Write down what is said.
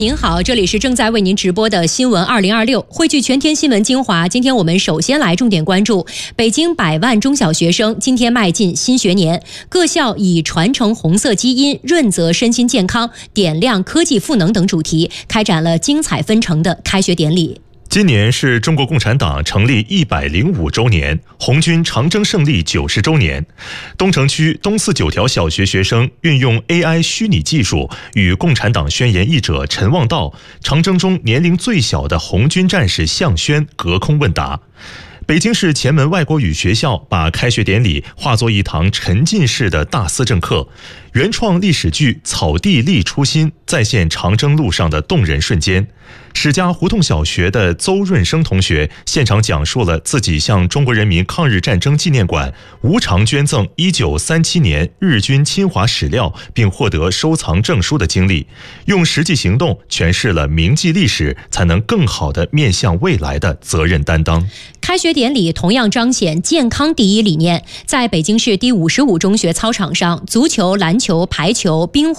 您好，这里是正在为您直播的新闻2026，汇聚全天新闻精华。今天我们首先来重点关注北京100万中小学生今天迈进新学年，各校以传承红色基因、润泽身心健康、点亮科技赋能等主题，开展了精彩纷呈的开学典礼。 今年是中国共产党成立105周年，红军长征胜利90周年。东城区东四9条小学学生运用 AI 虚拟技术，与共产党宣言译者陈望道、长征中年龄最小的红军战士向轩隔空问答。北京市前门外国语学校把开学典礼化作一堂沉浸式的大思政课，原创历史剧《草地立初心》再现长征路上的动人瞬间。史家胡同小学的邹润生同学现场讲述了自己向中国人民抗日战争纪念馆无偿捐赠1937年日军侵华史料，并获得收藏证书的经历，用实际行动诠释了铭记历史才能更好地面向未来的责任担当。 开学典礼同样彰显健康第一理念，在北京市第55中学操场上，足球、篮球、排球、冰壶